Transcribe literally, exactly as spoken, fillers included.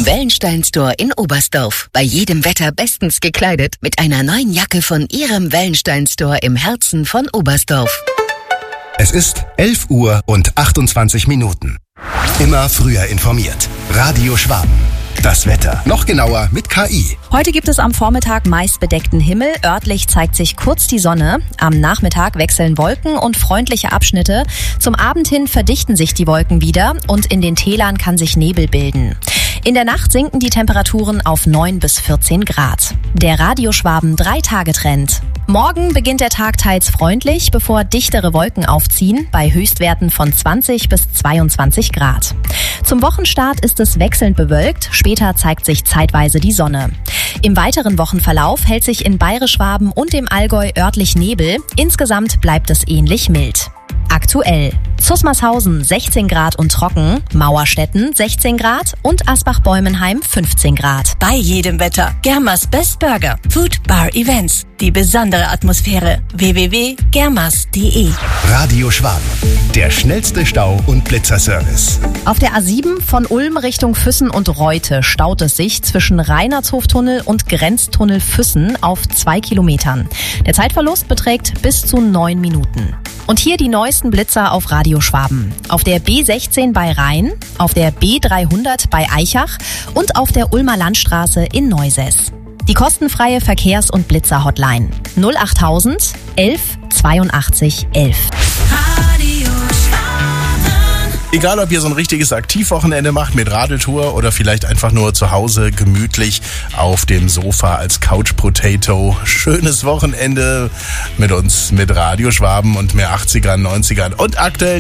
Wellenstein Store in Oberstdorf. Bei jedem Wetter bestens gekleidet mit einer neuen Jacke von Ihrem Wellenstein Store im Herzen von Oberstdorf. Es ist elf Uhr und achtundzwanzig Minuten. Immer früher informiert. Radio Schwaben. Das Wetter. Noch genauer mit K I. Heute gibt es am Vormittag meist bedeckten Himmel. Örtlich zeigt sich kurz die Sonne. Am Nachmittag wechseln Wolken und freundliche Abschnitte. Zum Abend hin verdichten sich die Wolken wieder und in den Tälern kann sich Nebel bilden. In der Nacht sinken die Temperaturen auf neun bis vierzehn Grad. Der Radio Schwaben drei-Tage-Trend. Morgen beginnt der Tag teils freundlich, bevor dichtere Wolken aufziehen, bei Höchstwerten von zwanzig bis zweiundzwanzig Grad. Zum Wochenstart ist es wechselnd bewölkt, später zeigt sich zeitweise die Sonne. Im weiteren Wochenverlauf hält sich in Bayerisch-Schwaben und im Allgäu örtlich Nebel, insgesamt bleibt es ähnlich mild. Aktuell: Zusmarshausen sechzehn Grad und trocken, Mauerstetten sechzehn Grad und Asbach-Bäumenheim fünfzehn Grad. Bei jedem Wetter Germas Best Burger, Food Bar Events, die besondere Atmosphäre. w w w punkt germas punkt d e. Radio Schwaben, der schnellste Stau- und Blitzerservice. Auf der A sieben von Ulm Richtung Füssen und Reute staut es sich zwischen Reinhardshoftunnel und Grenztunnel Füssen auf zwei Kilometern. Der Zeitverlust beträgt bis zu neun Minuten. Und hier die neuesten Blitzer auf Radio Schwaben. Auf der B sechzehn bei Rhein, auf der B dreihundert bei Aichach und auf der Ulmer Landstraße in Neusäß. Die kostenfreie Verkehrs- und Blitzer-Hotline null achttausend elf zweiundachtzig elf. Radio Schwaben. Egal, ob ihr so ein richtiges Aktivwochenende macht mit Radeltour oder vielleicht einfach nur zu Hause gemütlich auf dem Sofa als Couch Potato. Schönes Wochenende mit uns, mit Radio Schwaben und mehr achtzigern, neunzigern und aktuell